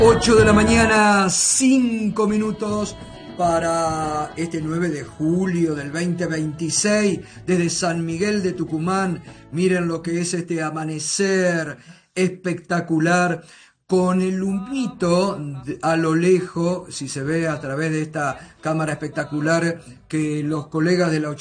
8 de la mañana, 5 minutos para este 9 de julio del 2026, desde San Miguel de Tucumán. Miren lo que es este amanecer espectacular, con el humito a lo lejos, si se ve a través de esta cámara espectacular que los colegas de la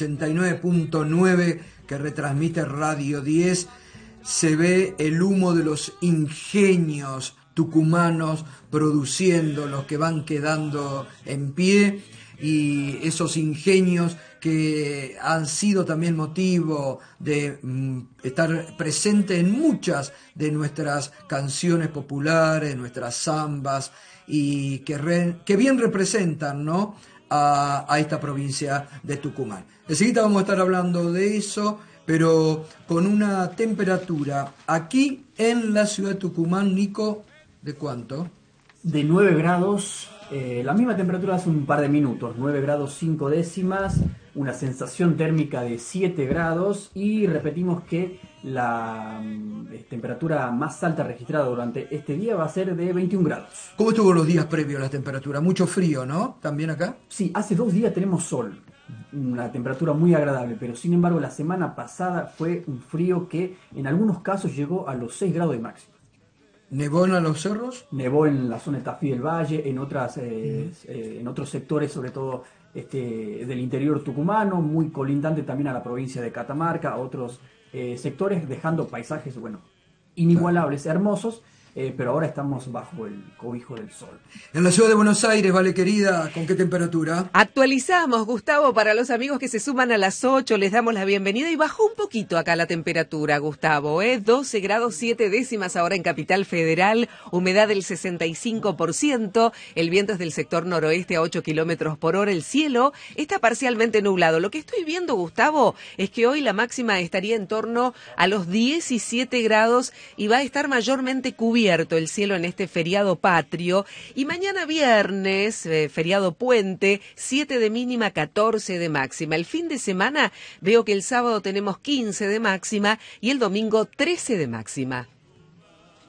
89.9 que retransmite Radio 10, se ve el humo de los ingenios tucumanos produciendo, los que van quedando en pie, y esos ingenios que han sido también motivo de estar presente en muchas de nuestras canciones populares, nuestras zambas, y que bien representan, ¿no?, a esta provincia de Tucumán. Enseguida vamos a estar hablando de eso, pero con una temperatura aquí en la ciudad de Tucumán, Nico, ¿de cuánto? De 9 grados, la misma temperatura hace un par de minutos, 9 grados 5 décimas, una sensación térmica de 7 grados y repetimos que la temperatura más alta registrada durante este día va a ser de 21 grados. ¿Cómo estuvo los días previos a la temperatura? Mucho frío, ¿no? ¿También acá? Sí, hace 2 días tenemos sol, una temperatura muy agradable, pero sin embargo la semana pasada fue un frío que en algunos casos llegó a los 6 grados de máximo. ¿Nevó en los cerros? Nevó en la zona de Tafí del Valle, en otros sectores, sobre todo del interior tucumano, muy colindante también a la provincia de Catamarca, a otros sectores, dejando paisajes, inigualables, hermosos, pero ahora estamos bajo el cobijo del sol. En la ciudad de Buenos Aires, vale querida, ¿con qué temperatura? Actualizamos, Gustavo, para los amigos que se suman a las 8, les damos la bienvenida y bajó un poquito acá la temperatura, Gustavo, 12 grados 7 décimas ahora en Capital Federal, humedad del 65%, el viento es del sector noroeste a 8 kilómetros por hora, el cielo está parcialmente nublado. Lo que estoy viendo, Gustavo, es que hoy la máxima estaría en torno a los 17 grados y va a estar mayormente cubierto el cielo en este feriado patrio, y mañana viernes, feriado puente, 7 de mínima, 14 de máxima. El fin de semana veo que el sábado tenemos 15 de máxima y el domingo 13 de máxima.